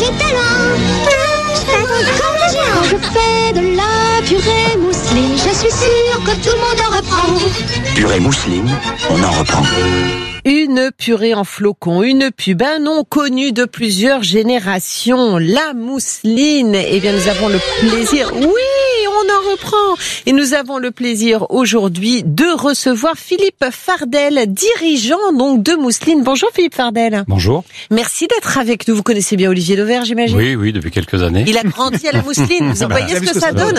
j'étais loin. Je fais de la purée mousseline, je suis sûre que tout le monde en reprend. Purée mousseline, on en reprend. Une purée en flocons, une pub, un nom connu de plusieurs générations, la mousseline. Eh bien, nous avons le plaisir, oui, on en reprend. Et nous avons le plaisir aujourd'hui de recevoir Philippe Fardel, dirigeant donc de Mousseline. Bonjour Philippe Fardel. Bonjour. Merci d'être avec nous. Vous connaissez bien Olivier Dauvert, j'imagine? Oui, depuis quelques années. Il a grandi à la Mousseline. Vous voyez ce que ça donne?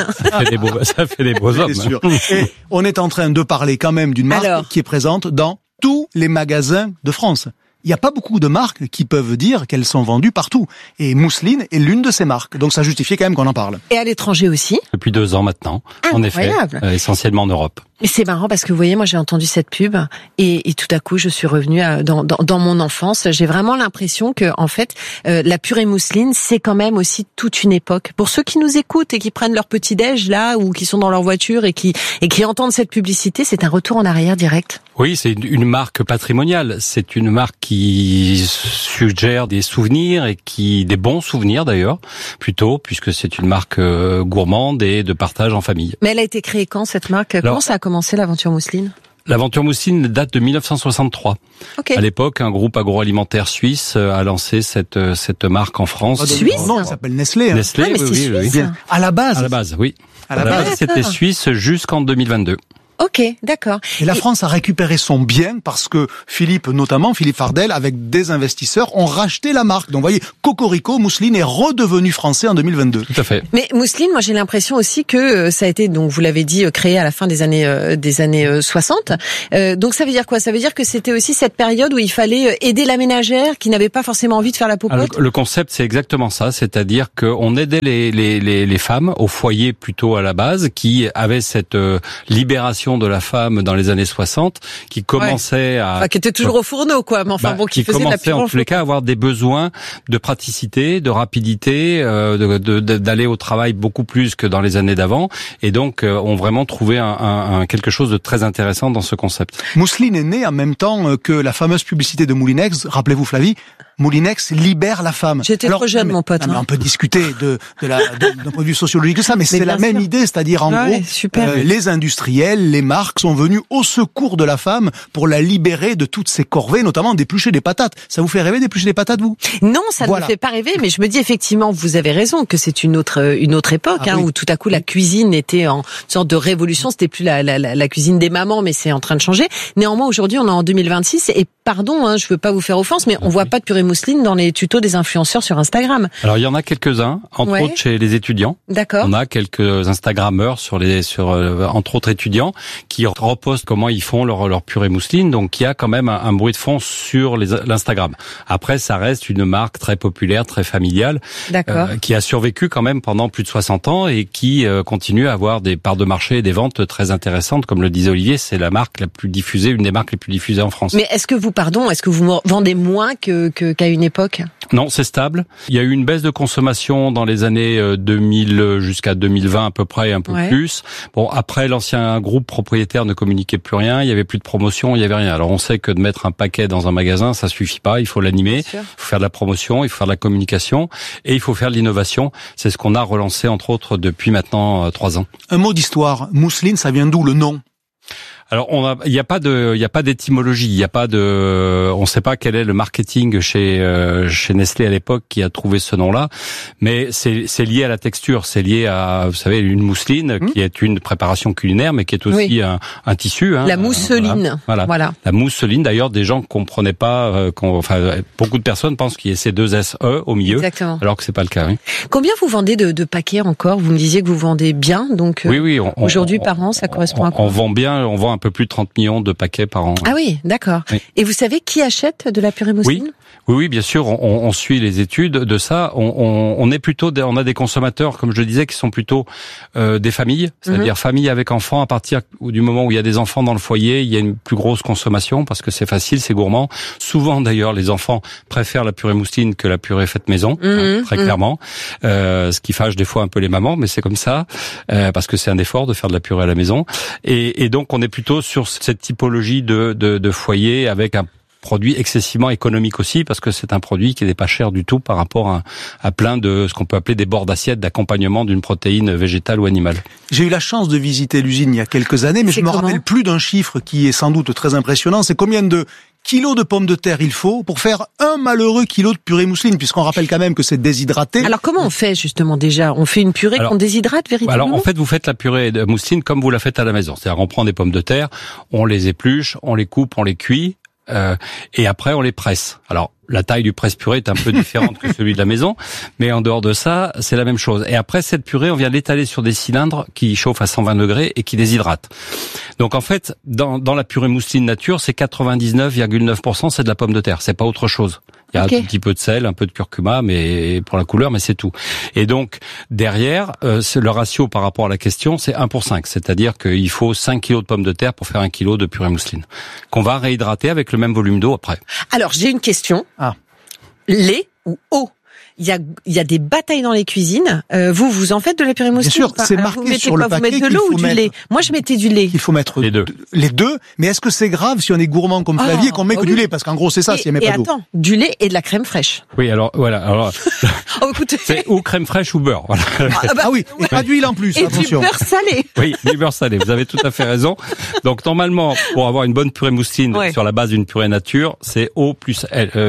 Ça fait des beaux hommes. C'est sûr. Et on est en train de parler quand même d'une marque qui est présente dans tous les magasins de France. Il n'y a pas beaucoup de marques qui peuvent dire qu'elles sont vendues partout. Et Mousseline est l'une de ces marques. Donc ça justifie quand même qu'on en parle. Et à l'étranger aussi? Depuis 2 ans maintenant, en effet, essentiellement en Europe. Et c'est marrant parce que vous voyez, moi j'ai entendu cette pub et tout à coup je suis revenue dans mon enfance. J'ai vraiment l'impression que en fait la purée mousseline c'est quand même aussi toute une époque. Pour ceux qui nous écoutent et qui prennent leur petit déj là ou qui sont dans leur voiture et qui entendent cette publicité, c'est un retour en arrière direct. Oui, c'est une marque patrimoniale. C'est une marque qui suggère des souvenirs et des bons souvenirs d'ailleurs, plutôt, puisque c'est une marque gourmande et de partage en famille. Mais elle a été créée quand cette marque? Comment ça a commencé l'aventure Mousseline? L'aventure Mousseline date de 1963. Okay. À l'époque, un groupe agroalimentaire suisse a lancé cette marque en France. Suisse? Non, elle s'appelle Nestlé. Nestlé, oui. À la base, oui. À la base, c'était suisse jusqu'en 2022. Ok, d'accord. Et la France a récupéré son bien parce que Philippe Fardel, avec des investisseurs, ont racheté la marque. Donc, vous voyez, Cocorico, Mousseline est redevenu français en 2022. Tout à fait. Mais Mousseline, moi, j'ai l'impression aussi que ça a été, donc, vous l'avez dit, créé à la fin des années 60. Donc, ça veut dire quoi? Ça veut dire que c'était aussi cette période où il fallait aider la ménagère qui n'avait pas forcément envie de faire la popote? Alors, le concept, c'est exactement ça. C'est-à-dire qu'on aidait les femmes au foyer plutôt à la base, qui avaient cette libération de la femme dans les années 60, qui commençait qui était toujours au fourneau, quoi. Mais enfin, qui faisait de la purée en tous les cas à avoir des besoins de praticité, de rapidité, d'aller au travail beaucoup plus que dans les années d'avant, et donc ont vraiment trouvé quelque chose de très intéressant dans ce concept. Mousseline est née en même temps que la fameuse publicité de Moulinex. Rappelez-vous, Flavie, Moulinex libère la femme. J'étais trop jeune, mon pote. On peut discuter d'un point de vue sociologique de ça, mais c'est la même idée, c'est-à-dire en gros, les industriels, les marques sont venus au secours de la femme pour la libérer de toutes ses corvées, notamment d'éplucher des patates. Ça vous fait rêver d'éplucher des patates, vous? Non, ça ne me fait pas rêver, mais je me dis effectivement, vous avez raison, que c'est une autre époque, où tout à coup la cuisine était en sorte de révolution. C'était plus la cuisine des mamans, mais c'est en train de changer. Néanmoins, aujourd'hui, on est en 2026 et pardon, je veux pas vous faire offense, mais on voit pas de purée mousseline dans les tutos des influenceurs sur Instagram. Alors il y en a quelques-uns, entre autres chez les étudiants. D'accord. On a quelques Instagrammeurs sur entre autres étudiants qui repostent comment ils font leur purée mousseline. Donc il y a quand même un bruit de fond sur l'Instagram. Après, ça reste une marque très populaire, très familiale, qui a survécu quand même pendant plus de 60 ans et qui continue à avoir des parts de marché et des ventes très intéressantes. Comme le disait Olivier, c'est la marque la plus diffusée, une des marques les plus diffusées en France. Mais est-ce que vous vendez moins qu'à une époque? Non, c'est stable. Il y a eu une baisse de consommation dans les années 2000 jusqu'à 2020 à peu près, un peu plus. Bon, après, l'ancien groupe propriétaire ne communiquait plus rien, il y avait plus de promotion, il y avait rien. Alors on sait que de mettre un paquet dans un magasin, ça suffit pas, il faut l'animer, il faut faire de la promotion, il faut faire de la communication et il faut faire de l'innovation. C'est ce qu'on a relancé entre autres depuis maintenant 3 ans. Un mot d'histoire, Mousseline, ça vient d'où le nom? Alors il y a pas d'étymologie, on sait pas quel est le marketing chez Nestlé à l'époque qui a trouvé ce nom-là, mais c'est lié à la texture, c'est lié à, vous savez, une mousseline qui est une préparation culinaire mais qui est aussi un tissu, la mousseline. Voilà. La mousseline, d'ailleurs, des gens comprenaient pas beaucoup de personnes pensent qu'il y a ces 2 SE au milieu. Exactement. Alors que c'est pas le cas. Oui. Combien vous vendez de paquets encore? Vous me disiez que vous vendez bien, donc oui, aujourd'hui par an, ça correspond à quoi? On vend bien, on vend un peu plus de 30 millions de paquets par an. Ah oui, d'accord. Oui. Et vous savez qui achète de la purée mousseline? Oui, bien sûr, on suit les études de ça. On a des consommateurs, comme je le disais, qui sont plutôt des familles, c'est-à-dire familles avec enfants. À partir du moment où il y a des enfants dans le foyer, il y a une plus grosse consommation parce que c'est facile, c'est gourmand. Souvent, d'ailleurs, les enfants préfèrent la purée mousseline que la purée faite maison, très clairement. Ce qui fâche des fois un peu les mamans, mais c'est comme ça parce que c'est un effort de faire de la purée à la maison. Et donc, on est plutôt sur cette typologie de foyer avec un produit excessivement économique aussi, parce que c'est un produit qui n'est pas cher du tout par rapport à plein de ce qu'on peut appeler des bords d'assiette d'accompagnement d'une protéine végétale ou animale. J'ai eu la chance de visiter l'usine il y a quelques années, mais je me rappelle plus d'un chiffre qui est sans doute très impressionnant. C'est combien de kilos de pommes de terre il faut pour faire un malheureux kilo de purée mousseline, puisqu'on rappelle quand même que c'est déshydraté. Alors comment on fait justement déjà? On fait une purée qu'on déshydrate véritablement? Alors en fait, vous faites la purée de mousseline comme vous la faites à la maison. C'est-à-dire on prend des pommes de terre, on les épluche, on les coupe, on les cuit, et après on les presse. Alors la taille du presse-purée est un peu différente que celui de la maison, mais en dehors de ça, c'est la même chose. Et après cette purée, on vient l'étaler sur des cylindres qui chauffent à 120 degrés et qui déshydratent. Donc en fait, dans la purée mousseline nature, c'est 99,9%, c'est de la pomme de terre, c'est pas autre chose. Il y a un tout petit peu de sel, un peu de curcuma, mais pour la couleur, mais c'est tout. Et donc derrière, le ratio par rapport à la question, c'est 1:5, c'est-à-dire qu'il faut 5 kilos de pommes de terre pour faire 1 kilo de purée mousseline, qu'on va réhydrater avec le même volume d'eau après. Alors j'ai une question. Lait ou eau? Il y a des batailles dans les cuisines. Vous en faites de la purée mousseline? Bien sûr, c'est marqué sur le paquet. Vous mettez de l'eau ou du lait? Moi, je mettais du lait. Il faut mettre les deux. Les deux. Mais est-ce que c'est grave si on est gourmand comme Flavie et qu'on met que du lait? Parce qu'en gros, c'est ça, s'il n'y a pas d'eau. Et attends, du lait et de la crème fraîche. Oui, alors, voilà. Alors, écoutez. C'est ou crème fraîche ou beurre. Voilà. Ah oui, et pas d'huile en plus, et attention. Et du beurre salé. Oui, du beurre salé. Vous avez tout à fait raison. Donc, normalement, pour avoir une bonne purée mousseline sur la base d'une purée nature, c'est eau plus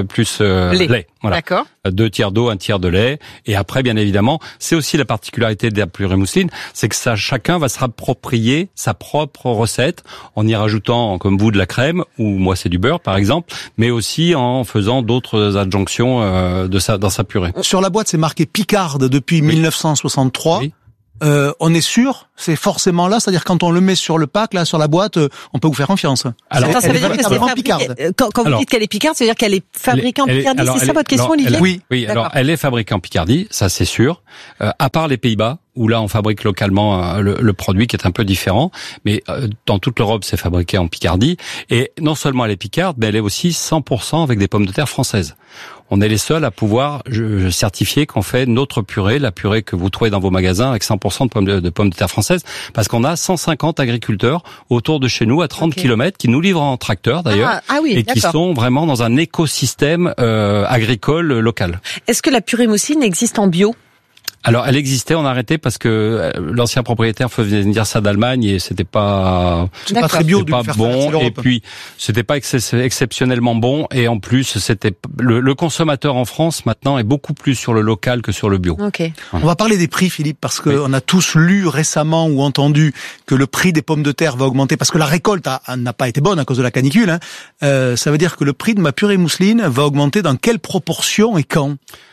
lait. Voilà. D'accord. 2 tiers d'eau, 1 tiers de lait. Et après, bien évidemment, c'est aussi la particularité de la purée mousseline, c'est que chacun va se rapproprier sa propre recette en y rajoutant, comme vous, de la crème, ou moi c'est du beurre, par exemple, mais aussi en faisant d'autres adjonctions dans sa purée. Sur la boîte, c'est marqué Picarde depuis 1963. Oui. On est sûr, c'est forcément là, c'est-à-dire quand on le met sur le pack, là, sur la boîte, on peut vous faire confiance. Alors, ça veut dire que c'est Picarde. Quand vous dites qu'elle est Picarde, ça veut dire qu'elle est fabriquée en Picardie, c'est ça votre question, Olivier? Oui, alors elle est fabriquée en Picardie, ça c'est sûr. À part les Pays-Bas, où là on fabrique localement le produit qui est un peu différent, mais dans toute l'Europe c'est fabriqué en Picardie. Et non seulement elle est picarde, mais elle est aussi 100% avec des pommes de terre françaises. On est les seuls à pouvoir certifier qu'on fait notre purée, la purée que vous trouvez dans vos magasins avec 100% de pommes de terre françaises, parce qu'on a 150 agriculteurs autour de chez nous à 30 km qui nous livrent en tracteur d'ailleurs, et qui sont vraiment dans un écosystème agricole local. Est-ce que la purée mousseline existe en bio? Alors, elle existait, on a arrêté parce que l'ancien propriétaire faisait dire ça d'Allemagne et c'était pas très bio, pas bon, et puis c'était pas exceptionnellement bon, et en plus c'était le consommateur en France maintenant est beaucoup plus sur le local que sur le bio. Okay. On va parler des prix, Philippe, parce que on a tous lu récemment ou entendu que le prix des pommes de terre va augmenter parce que la récolte n'a pas été bonne à cause de la canicule. Ça veut dire que le prix de ma purée mousseline va augmenter dans quelle proportion et quand?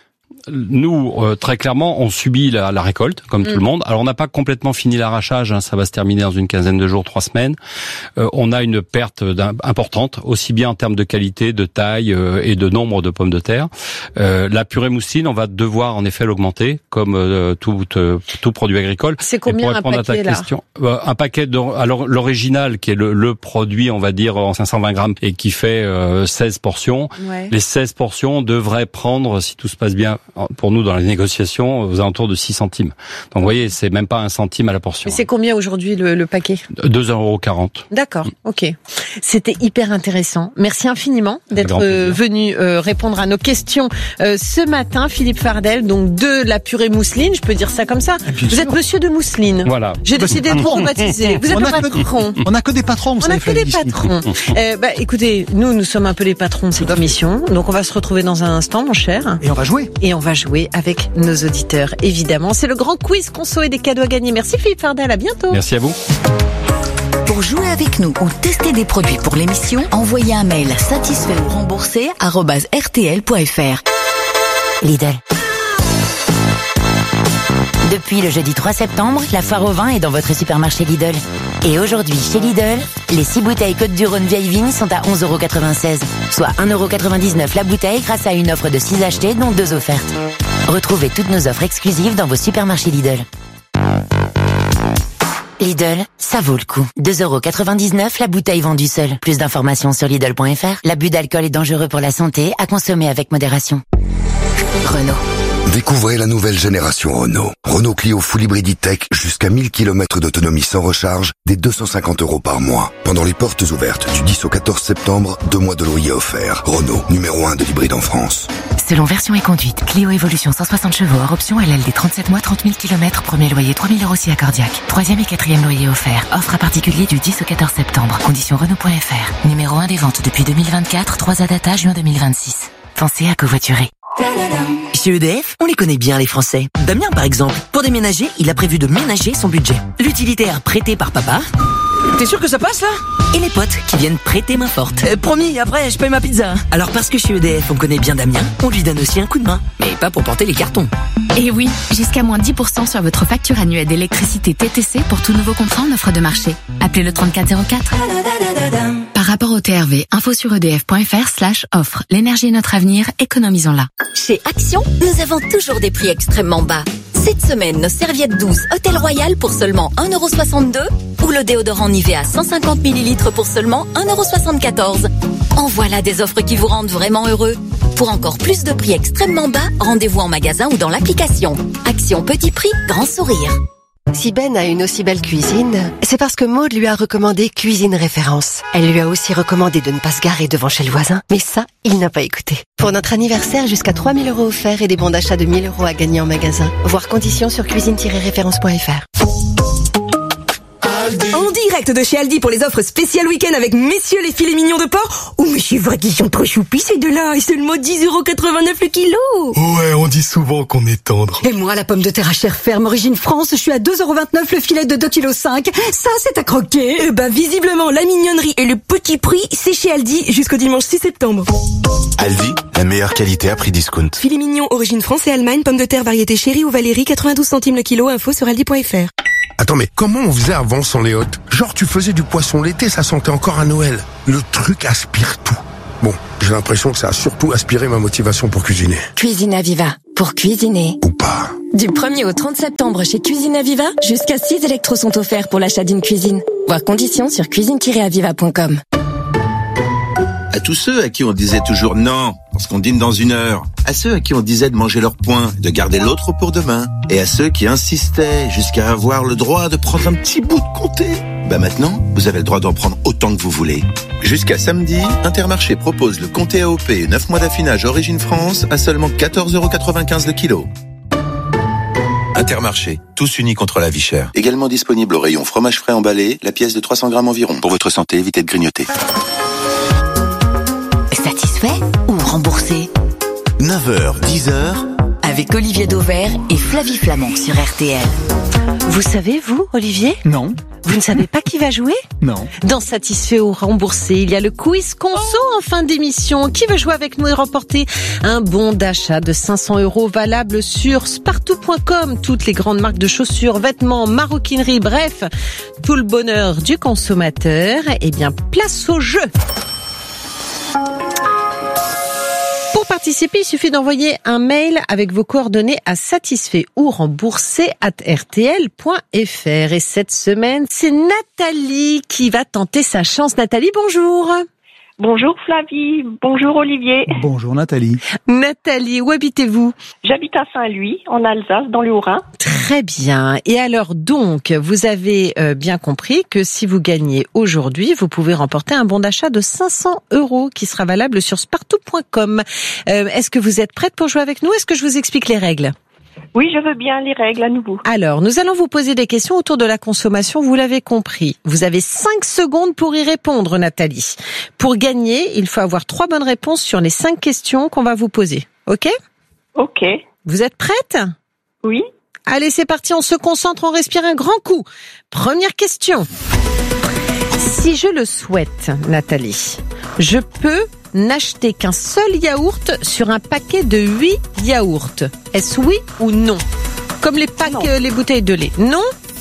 Nous, très clairement, on subit la récolte, comme tout le monde. Alors, on n'a pas complètement fini l'arrachage, ça va se terminer dans une quinzaine de jours, 3 semaines. On a une perte importante, aussi bien en termes de qualité, de taille et de nombre de pommes de terre. La purée mousseline, on va devoir en effet l'augmenter, comme tout produit agricole. C'est combien un paquet, là? Un paquet, alors l'original, qui est le produit, on va dire, en 520 grammes, et qui fait 16 portions. Ouais. Les 16 portions devraient prendre, si tout se passe bien, pour nous dans les négociations, aux alentours de 6 centimes. Donc vous voyez, c'est même pas 1 centime à la portion. Mais c'est combien aujourd'hui le paquet? 2,40 €. D'accord, ok. C'était hyper intéressant. Merci infiniment d'être venu répondre à nos questions ce matin, Philippe Fardel, donc de la purée mousseline, je peux dire ça comme ça. Vous êtes monsieur de mousseline. Voilà. J'ai décidé de vous rebaptiser. Vous êtes le patron. On n'a que des patrons. On n'a que des patrons. Écoutez, nous sommes un peu les patrons de cette émission, donc on va se retrouver dans un instant, mon cher. Et on va jouer. Et on va jouer avec nos auditeurs, évidemment. C'est le grand quiz conso et des cadeaux à gagner. Merci Philippe Fardel, à bientôt. Merci à vous. Pour jouer avec nous ou tester des produits pour l'émission, envoyez un mail à satisfait ou remboursé @rtl.fr. Lidl. Depuis le jeudi 3 septembre, la foire au vin est dans votre supermarché Lidl. Et aujourd'hui, chez Lidl, les 6 bouteilles Côte-du-Rhône vieille vigne sont à 11,96 €, soit 1,99 € la bouteille grâce à une offre de 6 achetés, dont 2 offertes. Retrouvez toutes nos offres exclusives dans vos supermarchés Lidl. Lidl, ça vaut le coup. 2,99 € la bouteille vendue seule. Plus d'informations sur Lidl.fr. L'abus d'alcool est dangereux pour la santé, à consommer avec modération. Renault. Découvrez la nouvelle génération Renault. Renault Clio Full Hybrid E-Tech jusqu'à 1000 km d'autonomie sans recharge, dès 250 € par mois. Pendant les portes ouvertes du 10 au 14 septembre, 2 mois de loyer offerts. Renault, numéro 1 de l'hybride en France. Selon version et conduite, Clio Evolution 160 chevaux hors option LLD 37 mois 30 000 km, premier loyer 3 000 € si accordiaque. 3e et 4e loyer offert. Offre à particulier du 10 au 14 septembre. Conditions Renault.fr. Numéro 1 des ventes depuis 2024, 3 à data juin 2026. Pensez à covoiturer. Chez EDF, on les connaît bien les Français. Damien par exemple, pour déménager, il a prévu de ménager son budget. L'utilitaire prêté par papa. T'es sûr que ça passe là? Et les potes qui viennent prêter main forte. Promis, après je paye ma pizza. Alors parce que chez EDF on connaît bien Damien, on lui donne aussi un coup de main. Mais pas pour porter les cartons. Et oui, jusqu'à moins 10% sur votre facture annuelle d'électricité TTC pour tout nouveau contrat en offre de marché. Appelez le 3404. Par rapport au TRV, info sur edf.fr/offre. L'énergie est notre avenir, économisons-la. Chez Action, nous avons toujours des prix extrêmement bas. Cette semaine, nos serviettes douces Hôtel Royal pour seulement 1,62 € ou le déodorant Nivea 150 ml pour seulement 1,74 €. En voilà des offres qui vous rendent vraiment heureux. Pour encore plus de prix extrêmement bas, rendez-vous en magasin ou dans l'application. Action petit prix, grand sourire. Si Ben a une aussi belle cuisine, c'est parce que Maude lui a recommandé Cuisine Référence. Elle lui a aussi recommandé de ne pas se garer devant chez le voisin. Mais ça, il n'a pas écouté. Pour notre anniversaire, jusqu'à 3 000 € offerts et des bons d'achat de 1 000 € à gagner en magasin. Voir conditions sur cuisine-référence.fr. En direct de chez Aldi pour les offres spéciales week-end avec messieurs les filets mignons de porc. Oh mais c'est vrai qu'ils sont trop choupis ces deux-là. Et seulement 10,89 € le kilo. Ouais, on dit souvent qu'on est tendre. Et moi, la pomme de terre à chair ferme origine France, je suis à 2,29 € le filet de 2,5 kg. Ça, c'est à croquer. Eh ben, visiblement, la mignonnerie et le petit prix, c'est chez Aldi jusqu'au dimanche 6 septembre. Aldi, la meilleure qualité à prix discount. Filet mignon origine France et Allemagne, pomme de terre variété chérie ou Valérie, 92 centimes le kilo. Info sur aldi.fr. Attends, mais comment on faisait avant sans les hôtes? Genre, tu faisais du poisson l'été, ça sentait encore à Noël. Le truc aspire tout. Bon, j'ai l'impression que ça a surtout aspiré ma motivation pour cuisiner. Cuisine Aviva. Pour cuisiner. Ou pas. Du 1er au 30 septembre chez Cuisine Aviva, jusqu'à 6 électros sont offerts pour l'achat d'une cuisine. Voir conditions sur cuisine-aviva.com. À tous ceux à qui on disait toujours non, parce qu'on dîne dans 1 heure. À ceux à qui on disait de manger leur pain, de garder l'autre pour demain. Et à ceux qui insistaient jusqu'à avoir le droit de prendre un petit bout de comté. Bah maintenant, vous avez le droit d'en prendre autant que vous voulez. Jusqu'à samedi, Intermarché propose le comté AOP 9 mois d'affinage Origine France à seulement 14,95 € le kilo. Intermarché, tous unis contre la vie chère. Également disponible au rayon fromage frais emballé, la pièce de 300 grammes environ. Pour votre santé, évitez de grignoter. Satisfait ou remboursé? 9h, 10h. Avec Olivier Dauvert et Flavie Flamand sur RTL. Vous savez, vous, Olivier? Non. Vous ne savez pas qui va jouer? Non. Dans Satisfait ou remboursé, il y a le quiz conso en fin d'émission. Qui veut jouer avec nous et remporter un bon d'achat de 500 € valable sur spartou.com? Toutes les grandes marques de chaussures, vêtements, maroquinerie, bref, tout le bonheur du consommateur. Eh bien, place au jeu. Pour participer, il suffit d'envoyer un mail avec vos coordonnées à satisfait ou remboursé @rtl.fr. Et cette semaine, c'est Nathalie qui va tenter sa chance. Nathalie, bonjour. Bonjour Flavie, bonjour Olivier. Bonjour Nathalie. Nathalie, où habitez-vous? J'habite à Saint-Louis, en Alsace, dans le Haut-Rhin. Très bien. Et alors donc, vous avez bien compris que si vous gagnez aujourd'hui, vous pouvez remporter un bon d'achat de 500 € qui sera valable sur spartou.com. Est-ce que vous êtes prête pour jouer avec nous? Est-ce que je vous explique les règles? Oui, je veux bien les règles à nouveau. Alors, nous allons vous poser des questions autour de la consommation, vous l'avez compris. Vous avez 5 secondes pour y répondre, Nathalie. Pour gagner, il faut avoir 3 bonnes réponses sur les 5 questions qu'on va vous poser. Ok? Ok. Vous êtes prête? Oui. Allez, c'est parti, on se concentre, on respire un grand coup. Première question. Si je le souhaite, Nathalie, je peux n'acheter qu'un seul yaourt sur un paquet de 8 yaourts. Est-ce oui ou non? Comme les packs, les bouteilles de lait. Non?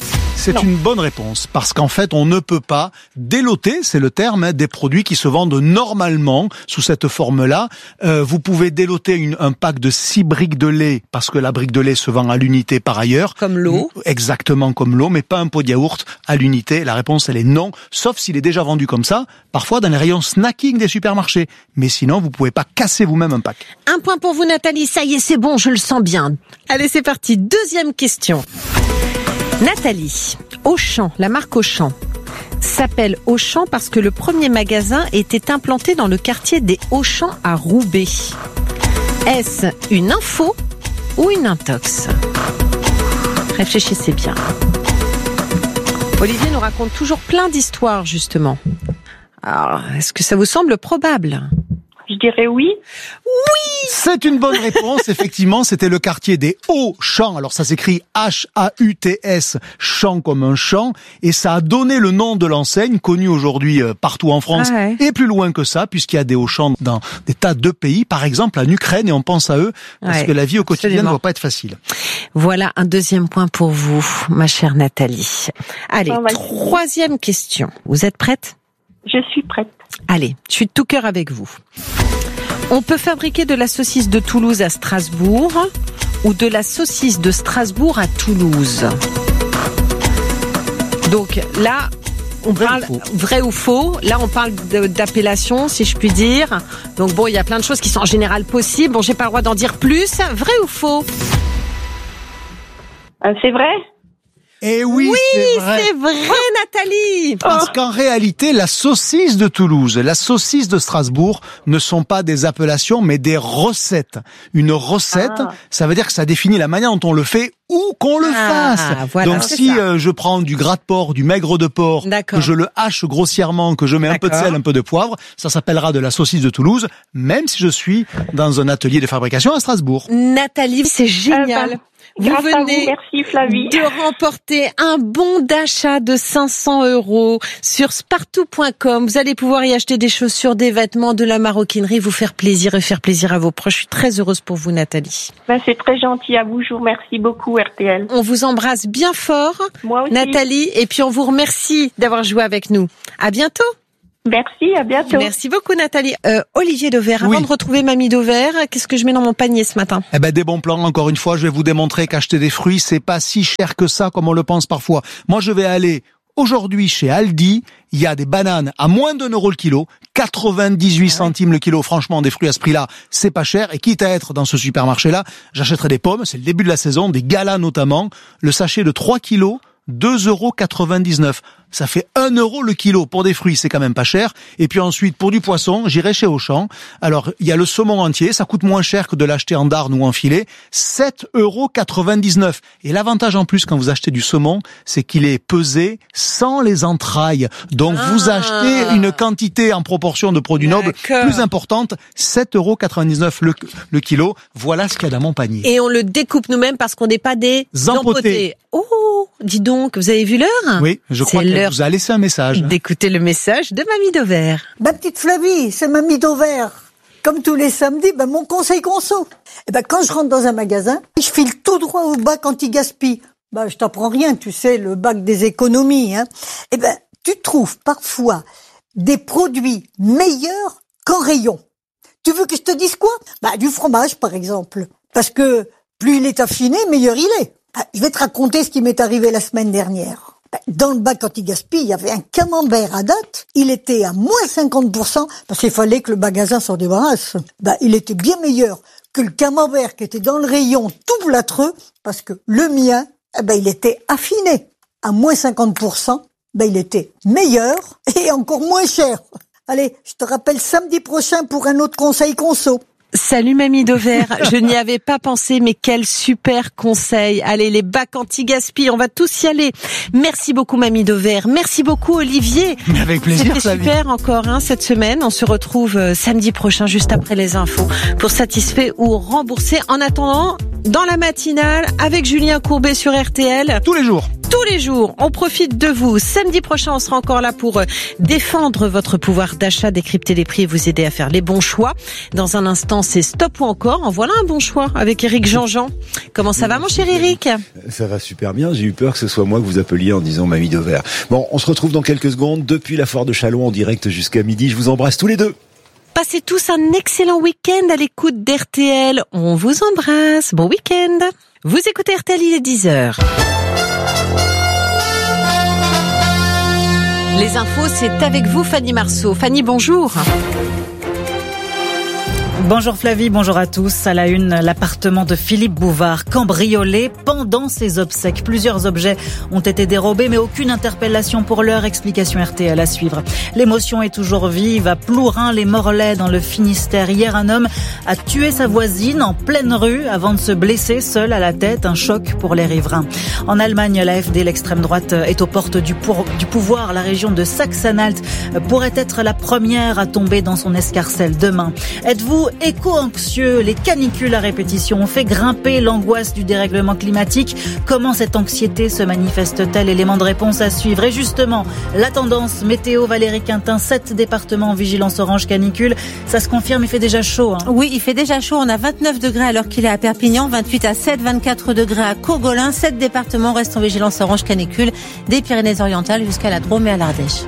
C'est une bonne réponse, parce qu'en fait, on ne peut pas déloter, c'est le terme, des produits qui se vendent normalement sous cette forme-là. Vous pouvez déloter un pack de 6 briques de lait, parce que la brique de lait se vend à l'unité par ailleurs. Comme l'eau. Exactement comme l'eau, mais pas un pot de yaourt à l'unité. La réponse, elle est non, sauf s'il est déjà vendu comme ça, parfois dans les rayons snacking des supermarchés. Mais sinon, vous pouvez pas casser vous-même un pack. Un point pour vous, Nathalie. Ça y est, c'est bon, je le sens bien. Allez, c'est parti. Deuxième question. Nathalie, Auchan, la marque Auchan, s'appelle Auchan parce que le premier magasin était implanté dans le quartier des Auchan à Roubaix. Est-ce une info ou une intox? Réfléchissez bien. Olivier nous raconte toujours plein d'histoires, justement. Alors, est-ce que ça vous semble probable? Je dirais oui. Oui! C'est une bonne réponse, effectivement, c'était le quartier des Hauts-Champs. Alors ça s'écrit H-A-U-T-S, champ comme un champ, et ça a donné le nom de l'enseigne, connue aujourd'hui partout en France, et plus loin que ça, puisqu'il y a des Hauts-Champs dans des tas de pays, par exemple en Ukraine, et on pense à eux, parce que la vie au quotidien ne va pas être facile. Voilà un deuxième point pour vous, ma chère Nathalie. Allez, troisième question. Vous êtes prête? Je suis prête. Allez, je suis de tout cœur avec vous. On peut fabriquer de la saucisse de Toulouse à Strasbourg ou de la saucisse de Strasbourg à Toulouse. Donc là, on parle vrai ou faux. Là, on parle d'appellation, si je puis dire. Donc bon, il y a plein de choses qui sont en général possibles. Bon, j'ai pas le droit d'en dire plus. Vrai ou faux? C'est vrai? Eh oui, c'est vrai, Nathalie. Parce qu'en réalité, la saucisse de Toulouse, la saucisse de Strasbourg ne sont pas des appellations, mais des recettes. Une recette, ça veut dire que ça définit la manière dont on le fait ou qu'on le fasse. Voilà, donc si je prends du gras de porc, du maigre de porc, que je le hache grossièrement, que je mets un peu de sel, un peu de poivre, ça s'appellera de la saucisse de Toulouse, même si je suis dans un atelier de fabrication à Strasbourg. Nathalie, c'est génial. Vous venez merci Flavie, de remporter un bon d'achat de 500 € sur spartou.com. Vous allez pouvoir y acheter des chaussures, des vêtements, de la maroquinerie, vous faire plaisir et faire plaisir à vos proches. Je suis très heureuse pour vous, Nathalie. C'est très gentil à vous. Je vous remercie beaucoup, RTL. On vous embrasse bien fort, moi aussi, Nathalie, et puis on vous remercie d'avoir joué avec nous. À bientôt. Merci, à bientôt. Merci beaucoup, Nathalie. Olivier Dauvert, avant de retrouver Mamie Dauvert, qu'est-ce que je mets dans mon panier ce matin? Des bons plans, encore une fois. Je vais vous démontrer qu'acheter des fruits, c'est pas si cher que ça, comme on le pense parfois. Moi, je vais aller aujourd'hui chez Aldi. Il y a des bananes à moins d'1 € le kilo, 98 centimes le kilo. Franchement, des fruits à ce prix-là, c'est pas cher. Et quitte à être dans ce supermarché-là, j'achèterai des pommes. C'est le début de la saison, des galas notamment. Le sachet de 3 kilos, 2,99 €. Ça fait 1 € le kilo pour des fruits, c'est quand même pas cher. Et puis ensuite, pour du poisson, j'irai chez Auchan. Alors, il y a le saumon entier, ça coûte moins cher que de l'acheter en darne ou en filet, 7,99 €. Et l'avantage en plus quand vous achetez du saumon, c'est qu'il est pesé sans les entrailles. Donc vous achetez une quantité en proportion de produits nobles plus importante, 7,99 € le kilo. Voilà ce qu'il y a dans mon panier. Et on le découpe nous-mêmes parce qu'on n'est pas des empotés. Oh, dis donc, vous avez vu l'heure? Oui, je crois qu'elle vous a laissé un message. D'écouter le message de Mamie Dauvert. Ma petite Flavie, c'est Mamie Dauvert. Comme tous les samedis, mon conseil conso. Quand je rentre dans un magasin, je file tout droit au bac anti-gaspi. Je t'apprends rien, tu sais, le bac des économies, hein. Tu trouves parfois des produits meilleurs qu'en rayon. Tu veux que je te dise quoi? Du fromage, par exemple. Parce que plus il est affiné, meilleur il est. Je vais te raconter ce qui m'est arrivé la semaine dernière. Dans le bac anti-gaspi, il y avait un camembert à date. Il était à moins 50% parce qu'il fallait que le magasin s'en débarrasse. Il était bien meilleur que le camembert qui était dans le rayon tout plâtreux parce que le mien, il était affiné. À moins 50%, il était meilleur et encore moins cher. Allez, je te rappelle samedi prochain pour un autre conseil conso. Salut Mamie Dauvert, je n'y avais pas pensé, mais quel super conseil. Allez, les bacs anti-gaspi, on va tous y aller. Merci beaucoup Mamie Dauvert, merci beaucoup Olivier. Mais avec plaisir. C'était super encore cette semaine. On se retrouve samedi prochain, juste après les infos, pour satisfait ou rembourser. En attendant, dans la matinale, avec Julien Courbet sur RTL. Tous les jours. tous les jours. On profite de vous. Samedi prochain, on sera encore là pour défendre votre pouvoir d'achat, décrypter les prix et vous aider à faire les bons choix. Dans un instant, c'est Stop ou encore. En voilà un bon choix avec Éric Jean-Jean. Comment ça va, mon cher Éric ? Ça va super bien. J'ai eu peur que ce soit moi que vous appeliez en disant Mamie Dover. Bon, on se retrouve dans quelques secondes depuis la foire de Châlons en direct jusqu'à midi. Je vous embrasse tous les deux. Passez tous un excellent week-end à l'écoute d'RTL. On vous embrasse. Bon week-end. Vous écoutez RTL, il est 10h. Les infos, c'est avec vous, Fanny Marceau. Fanny, bonjour. Bonjour Flavie, bonjour à tous. À la une, l'appartement de Philippe Bouvard cambriolé pendant ses obsèques. Plusieurs objets ont été dérobés, mais aucune interpellation pour l'heure. Explication RTL à suivre. L'émotion est toujours vive. À Plourin-les-Morlaix, dans le Finistère, hier, un homme a tué sa voisine en pleine rue avant de se blesser seul à la tête. Un choc pour les riverains. En Allemagne, l'AfD, l'extrême droite, est aux portes du pouvoir. La région de Saxe-Anhalt pourrait être la première à tomber dans son escarcelle demain. Êtes-vous éco-anxieux? Les canicules à répétition ont fait grimper l'angoisse du dérèglement climatique. Comment cette anxiété se manifeste-t-elle? Élément de réponse à suivre. Et justement, la tendance météo, Valérie Quintin, 7 départements en vigilance orange canicule. Ça se confirme, il fait déjà chaud. Oui, il fait déjà chaud. On a 29 degrés alors qu'il est à Perpignan, 28 à 7, 24 degrés à Cogolin. 7 départements restent en vigilance orange canicule, des Pyrénées-Orientales jusqu'à la Drôme et à l'Ardèche.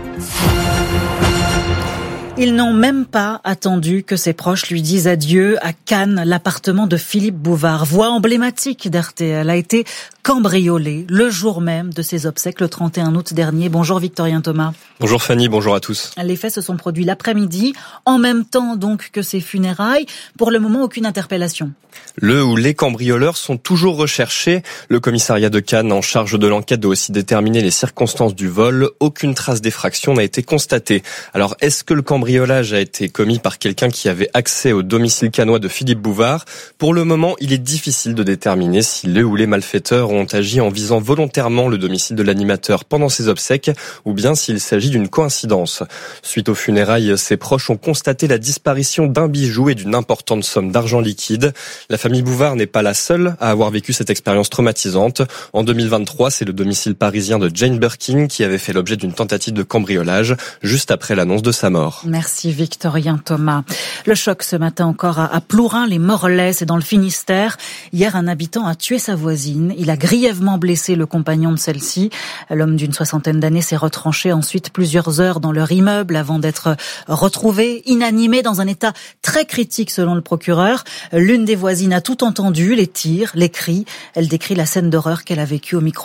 Ils n'ont même pas attendu que ses proches lui disent adieu. À Cannes, l'appartement de Philippe Bouvard, voix emblématique d'RTL, a été cambriolé le jour même de ses obsèques, le 31 août dernier. Bonjour Victorien Thomas. Bonjour Fanny, bonjour à tous. Les faits se sont produits l'après-midi, en même temps donc que ses funérailles. Pour le moment, aucune interpellation. Le ou les cambrioleurs sont toujours recherchés. Le commissariat de Cannes, en charge de l'enquête, doit aussi déterminer les circonstances du vol. Aucune trace d'effraction n'a été constatée. Alors, est-ce que le cambriolage a été commis par quelqu'un qui avait accès au domicile cannois de Philippe Bouvard? Pour le moment, il est difficile de déterminer si le ou les malfaiteurs ont agi en visant volontairement le domicile de l'animateur pendant ses obsèques ou bien s'il s'agit d'une coïncidence. Suite aux funérailles, ses proches ont constaté la disparition d'un bijou et d'une importante somme d'argent liquide. La famille Bouvard n'est pas la seule à avoir vécu cette expérience traumatisante. En 2023, c'est le domicile parisien de Jane Birkin qui avait fait l'objet d'une tentative de cambriolage juste après l'annonce de sa mort. Merci Victorien Thomas. Le choc ce matin encore à Plourin-les-Morlaix, c'est dans le Finistère. Hier, un habitant a tué sa voisine. Il a grièvement blessé le compagnon de celle-ci. L'homme d'une 60aine d'années s'est retranché ensuite plusieurs heures dans leur immeuble avant d'être retrouvé, inanimé, dans un état très critique selon le procureur. L'une des voisines a tout entendu, les tirs, les cris. Elle décrit la scène d'horreur qu'elle a vécue au micro